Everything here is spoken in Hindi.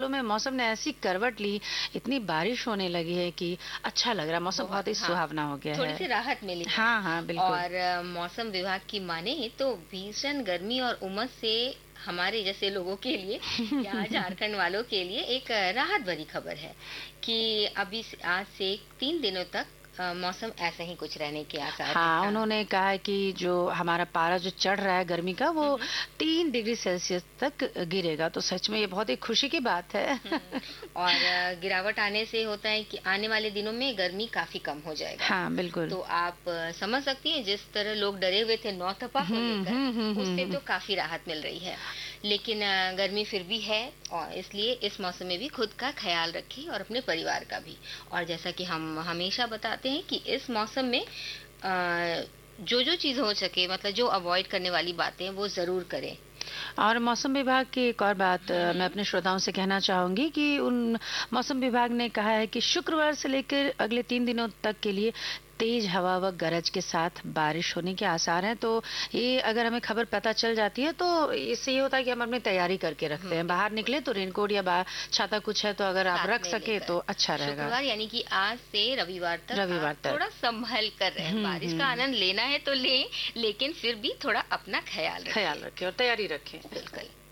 घंटों में मौसम ने ऐसी करवट ली, इतनी बारिश होने लगी है कि अच्छा लग रहा है, मौसम बहुत ही सुहावना हो गया थोड़ी है। सी राहत मिली है। हाँ हाँ बिल्कुल। और मौसम विभाग की माने तो भीषण गर्मी और उमस से हमारे जैसे लोगों के लिए या झारखंड वालों के लिए एक राहत भरी खबर है कि अभी आज से 3 दिनों तक मौसम ऐसे ही कुछ रहने के आसार हैं। हाँ, उन्होंने कहा है कि जो हमारा पारा जो चढ़ रहा है गर्मी का, वो 3 डिग्री सेल्सियस तक गिरेगा। तो सच में ये बहुत ही खुशी की बात है। और गिरावट आने से होता है कि आने वाले दिनों में गर्मी काफी कम हो जाएगा। हाँ बिल्कुल। तो आप समझ सकती हैं जिस तरह लोग डरे हुए थे नौतपा को लेकर, उससे तो काफी राहत मिल रही है। लेकिन गर्मी फिर भी है और इसलिए इस मौसम में भी खुद का ख्याल रखें और अपने परिवार का भी। और जैसा कि हम हमेशा बताते हैं कि इस मौसम में जो जो चीज हो सके, मतलब जो अवॉइड करने वाली बातें वो जरूर करें। और मौसम विभाग की एक और बात मैं अपने श्रोताओं से कहना चाहूंगी कि उन मौसम विभाग ने कहा है कि शुक्रवार से लेकर अगले 3 दिनों तक के लिए तेज हवा व गरज के साथ बारिश होने के आसार हैं। तो ये अगर हमें खबर पता चल जाती है तो इससे ये होता है कि हम अपनी तैयारी करके रखते हैं। बाहर निकले तो रेनकोट या छाता कुछ है तो अगर आप रख सके तो अच्छा रहेगा। शुक्रवार यानी कि आज से रविवार तक थोड़ा संभल कर रहे हैं। बारिश का आनंद लेना है तो लें, लेकिन फिर भी थोड़ा अपना ख्याल रखें और तैयारी रखें। बिल्कुल।